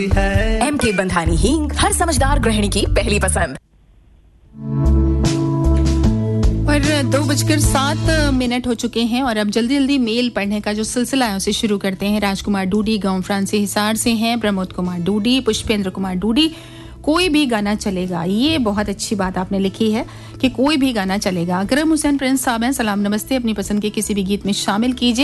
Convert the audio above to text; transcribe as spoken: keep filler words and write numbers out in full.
M के बंधानी हींग, हर समझदार गृहिणी की पहली पसंद। और दो बजकर सात मिनट हो चुके हैं और अब जल्दी जल्दी मेल पढ़ने का जो सिलसिला है उसे शुरू करते हैं। राजकुमार डूडी गांव फ्रांसी हिसार से हैं, प्रमोद कुमार डूडी, पुष्पेंद्र कुमार डूडी। कोई भी गाना चलेगा, ये बहुत अच्छी बात आपने लिखी है कि कोई भी गाना चलेगा। अकरम हुसैन प्रिंस साहब हैं, सलाम नमस्ते, अपनी पसंद के किसी भी गीत में शामिल कीजिए।